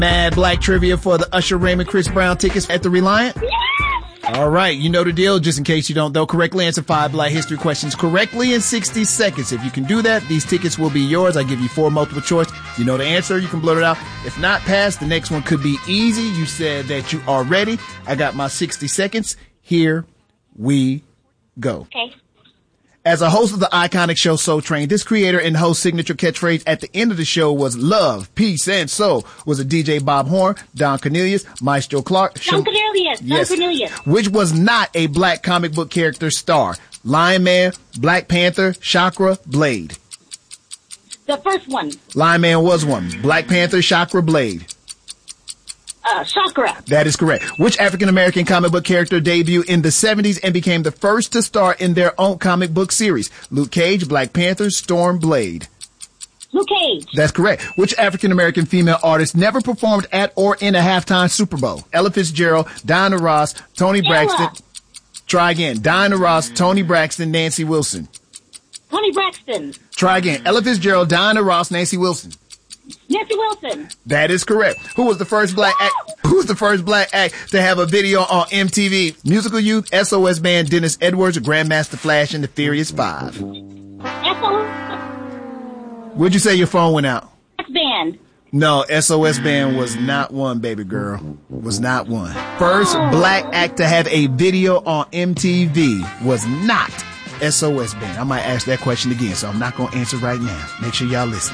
Mad Black Trivia for the Usher Raymond Chris Brown tickets at the Reliant? Yes! All right, you know the deal. Just in case you don't know, correctly answer 5 Black history questions correctly in 60 seconds. If you can do that, these tickets will be yours. I give you 4 multiple choice. You know the answer, you can blurt it out. If not pass, the next one could be easy. You said that you are ready. I got my 60 seconds. Here we go. Okay. As a host of the iconic show Soul Train, this creator and host signature catchphrase at the end of the show was love, peace, and soul. Was it DJ Bob Horn, Don Cornelius, Maestro Clark? Don Cornelius. Yes. Don Cornelius. Which was not a black comic book character star? Lion Man, Black Panther, Chakra, Blade. The first one. Lion Man was one. Black Panther, Chakra, Blade. Chakra. That is correct. Which African-American comic book character debuted in the 70s and became the first to star in their own comic book series? Luke Cage, Black Panther, Storm, Blade. Luke Cage. That's correct. Which African-American female artist never performed at or in a halftime Super Bowl? Ella Fitzgerald, Diana Ross, Toni Braxton. Try again. Diana Ross, Toni Braxton, Nancy Wilson. Toni Braxton. Try again. Ella Fitzgerald, Diana Ross, Nancy Wilson. Nancy Wilson. That is correct. Who was the first black act to have a video on MTV? Musical Youth, SOS Band, Dennis Edwards, Grandmaster Flash, and the Furious Five. SOS Would you say your phone went out? Band. No, SOS Band was not one, baby girl. Was not one. First black act to have a video on MTV was not SOS Band. I might ask that question again, so I'm not going to answer right now. Make sure y'all listening.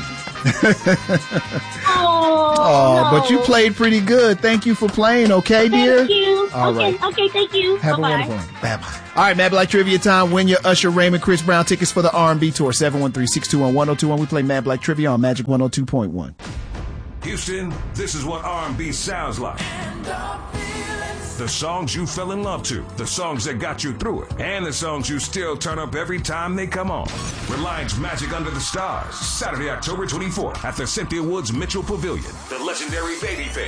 No. But you played pretty good. Thank you for playing, okay, dear? Thank you. All right. Okay, thank you. Have Bye-bye. a wonderful one. Bye-bye. All right, Mad Black Trivia time. Win your Usher, Raymond, Chris Brown tickets for the R&B tour. 713-621-1021. We play Mad Black Trivia on Magic 102.1. Houston, this is what R&B sounds like. The songs you fell in love to, the songs that got you through it, and the songs you still turn up every time they come on. Reliance Magic Under the Stars, Saturday, October 24th at the Cynthia Woods Mitchell Pavilion. The legendary Babyface.